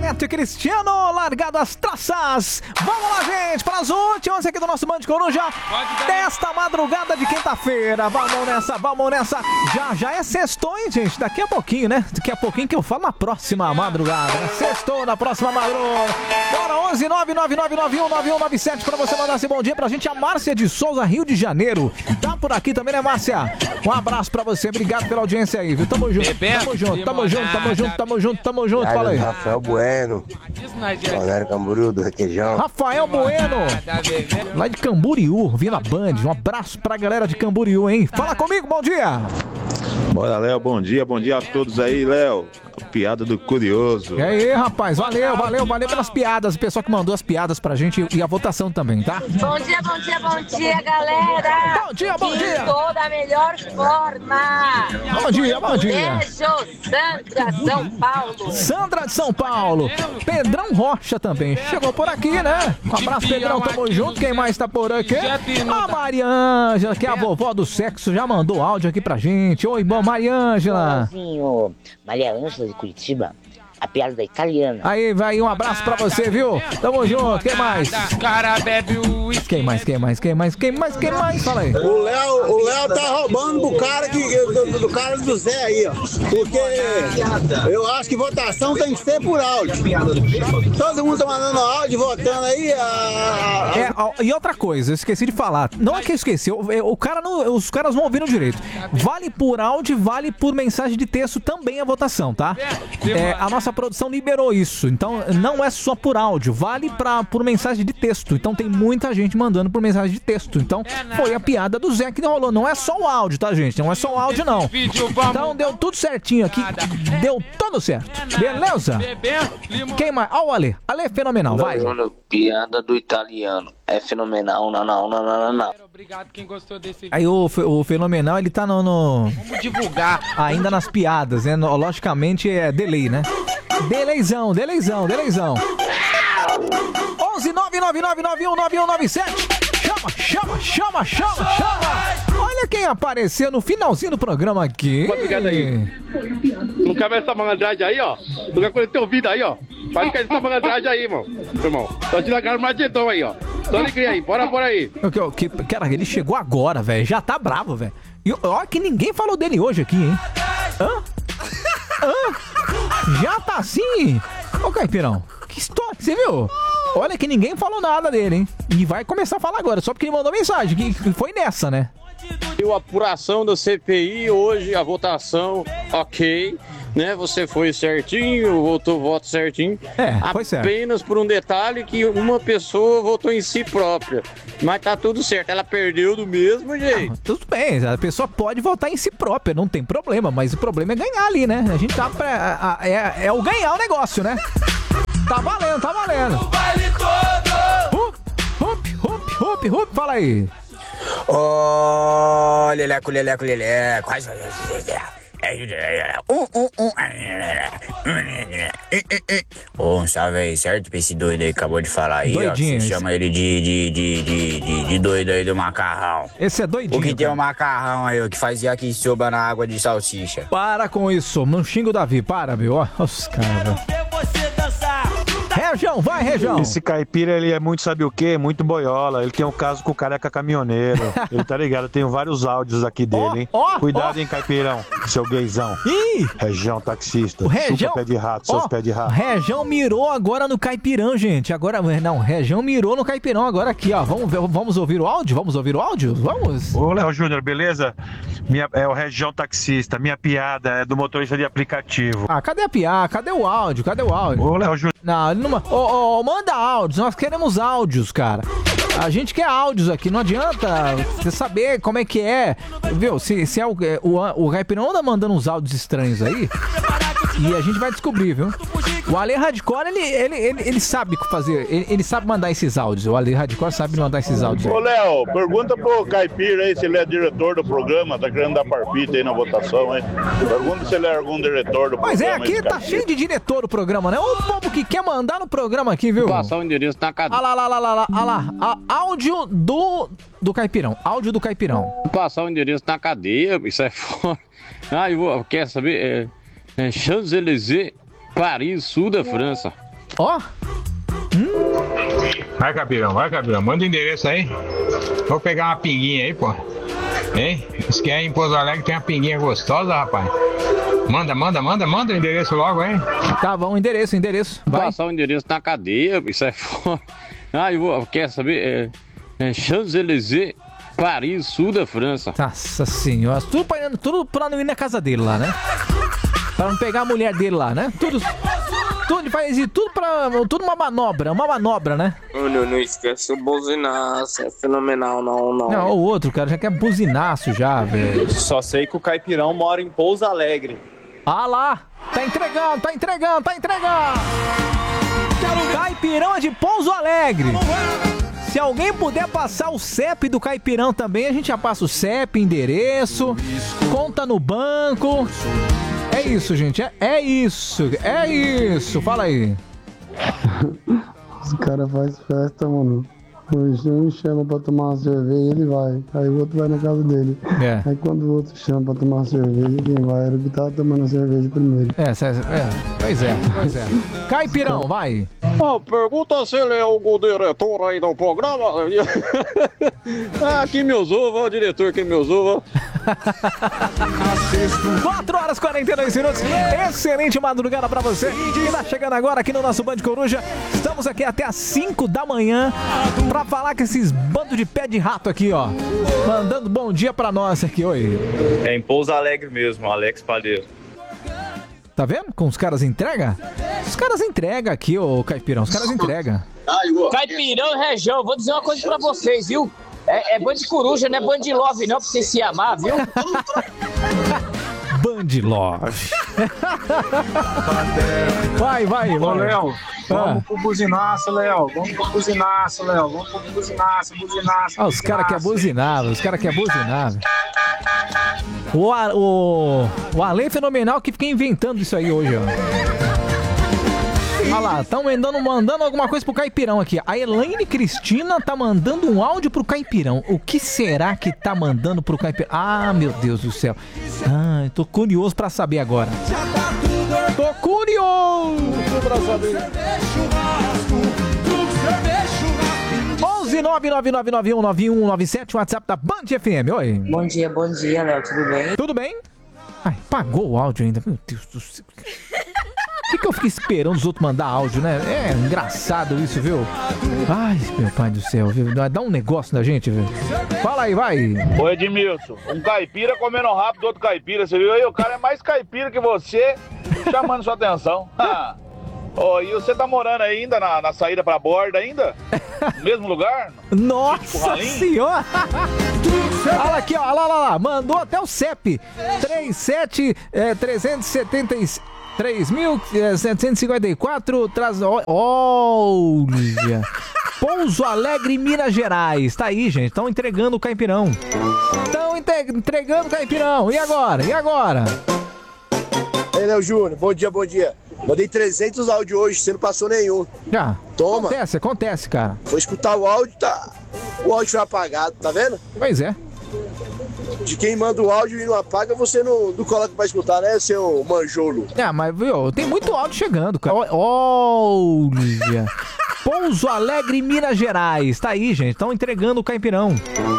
Neto e Cristiano, largado as traças. Vamos lá, gente, para as últimas aqui do nosso Band Coruja desta madrugada de quinta-feira. Vamos nessa. Já é sextou, hein, gente? Daqui a pouquinho, né? Daqui a pouquinho que eu falo na próxima madrugada. Sextou na próxima madrugada. Bora, 11 999919197 para você mandar esse bom dia pra gente. A Márcia de Souza, Rio de Janeiro. Tá por aqui também, né, Márcia? Um abraço pra você. Obrigado pela audiência aí, viu? Tamo junto. Fala aí. Rafael Bueno, Balneário Camboriú do Requeijão. Rafael Bueno, lá de Camboriú, vindo a Band. Um abraço pra galera de Camboriú, hein? Fala comigo, bom dia. Bora, Léo, bom dia a todos aí, Léo. Piada do Curioso. E aí, rapaz, valeu pelas piadas. O pessoal que mandou as piadas pra gente e a votação também, tá? Bom dia, galera. Bom dia. Estou da melhor forma. Bom dia. Beijo, Sandra de São Paulo. Pedrão Rocha também. Chegou por aqui, né? Um abraço, Pedrão, tamo junto. Quem mais tá por aqui? A Maria Ângela, que é a vovó do sexo, já mandou áudio aqui pra gente. Oi, bom, Maria Ângela. Maria Ângela de Curitiba, a piada da italiana. Aí, vai, um abraço pra você, viu? Tamo junto, quem mais? Cara, bebe o... Quem mais? Fala aí. O Léo tá roubando do cara do Zé aí, ó. Porque eu acho que votação tem que ser por áudio. Todo mundo tá mandando áudio, votando aí. E outra coisa, eu esqueci de falar. Não é que eu esqueci, os caras não ouviram direito. Vale por áudio, vale por mensagem de texto também a votação, tá? A nossa produção liberou isso. Então não é só por áudio, vale por mensagem de texto. Então tem muita gente mandando por mensagem de texto. Então foi a piada do Zé que rolou. Não é só o áudio, tá, gente? Não é só o áudio, não. Então deu tudo certinho aqui. Deu tudo certo. Beleza? Quem mais? Ó, o Ale. Ale é fenomenal, vai. Piada do italiano. É fenomenal, não. Obrigado quem gostou desse vídeo. Aí o fenomenal, ele tá no... Vamos divulgar. Ainda nas piadas, né? Logicamente é delay, né? Delayzão. 11 999919197. Chama. Olha quem apareceu no finalzinho do programa aqui. Obrigado aí. Não cabe essa malandragem aí, ó. Não quer conhecer o ouvido aí, ó. Faz essa malandragem aí, irmão. Tô te largando mais dedão aí, ó. Tô alegria aí, bora aí. Cara, ele chegou agora, velho. Já tá bravo, velho. E olha que ninguém falou dele hoje aqui, hein? Hã? Já tá assim? Ô, Caipirão, que história, você viu? Olha que ninguém falou nada dele, hein? E vai começar a falar agora, só porque ele mandou mensagem, que foi nessa, né? A apuração da CPI hoje, a votação, ok, né? Você foi certinho, voto certinho. Foi certo. Apenas por um detalhe que uma pessoa votou em si própria. Mas tá tudo certo, ela perdeu do mesmo jeito. Tudo bem, a pessoa pode votar em si própria, não tem problema, mas o problema é ganhar ali, né? A gente tá é o ganhar o negócio, né? Tá valendo. Hup, fala aí. Ô, leleco. Um salve aí, certo? Pra esse doido aí que acabou de falar aí, doidinho, ó. Você chama ele de doido aí do macarrão. Esse é doidinho. O que tem um macarrão aí, o que fazia aqui soba na água de salsicha. Para com isso, não xinga o Davi, para, meu. Ó, os caras. Região, vai, Região. Esse caipira, ele é muito, sabe o quê? Muito boiola. Ele tem um caso com o careca caminhoneiro. Ele tá ligado, eu tenho vários áudios aqui dele, hein? Cuidado, hein, caipirão, seu gaysão. Ih! Região taxista. O Região... Chupa pé de rato, seus pés de rato. Região mirou agora no caipirão, gente. Agora, não, Região mirou no caipirão agora aqui, ó. Vamos ouvir o áudio? Vamos. Ô, Léo Júnior, beleza? É o Região taxista. Minha piada é do motorista de aplicativo. Cadê a piada? Cadê o áudio? Ô, Léo Júnior. Não, ele não... manda áudios, nós queremos áudios, cara. A gente quer áudios aqui, não adianta você saber como é que é, viu? Se é o Caipirão anda mandando uns áudios estranhos aí, e a gente vai descobrir, viu? O Ale Hardcore, ele sabe fazer, ele sabe mandar esses áudios. O Ale Hardcore sabe mandar esses áudios. Ô, Léo, pergunta pro Caipira aí se ele é diretor do programa, tá querendo dar palpite aí na votação, hein? Pergunta se ele é algum diretor do programa. Mas aqui tá cheio de diretor do programa, né? O povo que quer mandar no programa aqui, viu? Passar o endereço na cadeia. Olha lá. Áudio do Caipirão. Áudio do Caipirão. Passar o endereço na cadeia, isso é fora. Quer saber? Champs-Élysées, Paris, sul da França. Ó. Vai, Caipirão, manda o endereço aí. Vou pegar uma pinguinha aí, pô. Hein? Diz que aí em Pouso Alegre tem uma pinguinha gostosa, rapaz. Manda o endereço logo, hein? Tá bom, endereço. Vai. Passar o endereço na cadeia, isso é foda. Quer saber? Champs-Élysées, Paris, sul da França. Nossa senhora, tudo pra não ir na casa dele lá, né? Pra não pegar a mulher dele lá, né? Tudo ele faz isso, tudo uma manobra, né? Não esquece o buzinaço, é fenomenal, não. Não, o outro, cara, já quer buzinaço já, velho. Só sei que o Caipirão mora em Pouso Alegre. Ah lá, tá entregando. Caipirão é de Pouso Alegre. Se alguém puder passar o CEP do Caipirão também, a gente já passa o CEP, endereço, conta no banco. É isso, gente, é isso, fala aí. Os caras fazem festa, mano. Um chama pra tomar uma cerveja, ele vai. Aí o outro vai na casa dele. Aí quando o outro chama pra tomar uma cerveja, quem vai era o que tava tomando a cerveja primeiro. Pois é. Caipirão, vai. Pergunta se ele é o diretor aí do programa. Quem me usou, o diretor que me usou. 4h42. Excelente madrugada pra você que tá chegando agora aqui no nosso Band Coruja. Estamos aqui até às 5 da manhã pra falar com esses bandos de pé de rato aqui, ó. Mandando bom dia pra nós aqui, oi. É em Pouso Alegre mesmo, Alex Palheiro. Tá vendo? Com os caras entrega? Os caras entregam aqui, ô Caipirão. Os caras entregam. Caipirão e região, vou dizer uma coisa pra vocês, viu? É Band Coruja, não é Band Love não, pra vocês se amar, viu? Band Love. Vai, Ô, Léo, vamos pro buzinaço, Léo. Vamos pro buzinaço. Ah, os caras querem buzinar, O Ale Fenomenal que fica inventando isso aí hoje, ó. Olha lá, estão mandando alguma coisa pro Caipirão aqui. A Elaine Cristina tá mandando um áudio pro Caipirão. O que será que tá mandando pro Caipirão? Ah, meu Deus do céu. Eu tô curioso pra saber agora. Tô curioso pra saber. 11999919197, WhatsApp da Band FM. Oi. Bom dia, Léo, tudo bem? Tudo bem? Ai, pagou o áudio ainda. Meu Deus do céu. Por que eu fiquei esperando os outros mandar áudio, né? É engraçado isso, viu? Ai, meu pai do céu, viu? Dá um negócio na gente, viu? Fala aí, vai. Ô, Edmilson, um caipira comendo rápido outro caipira, você viu aí? O cara é mais caipira que você, chamando sua atenção. E você tá morando ainda na saída pra borda ainda? No mesmo lugar? Nossa senhora! Olha aqui, ó, lá. Mandou até o CEP. 3.754, traz. Olha! Pouso Alegre, Minas Gerais. Tá aí, gente. Estão entregando o Caipirão. E agora? Ei, Léo Júnior, bom dia. Mandei 300 áudios hoje, você não passou nenhum. Já. Toma. Acontece, cara. Foi escutar o áudio, o áudio foi apagado, tá vendo? Pois é. De quem manda o áudio e não apaga, você não coloca pra escutar, né, seu manjolo? Mas, viu, tem muito áudio chegando, cara. Olha. Pouso Alegre, Minas Gerais. Tá aí, gente. Estão entregando o Caipirão.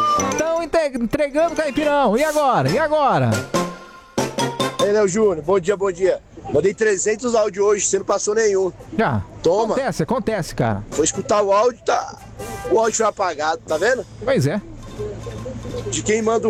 E agora? Ei, Léo Júnior, bom dia. Mandei 300 áudios hoje, você não passou nenhum. Já. Toma. Acontece, cara. Foi escutar o áudio, o áudio foi apagado, tá vendo? Pois é. De quem manda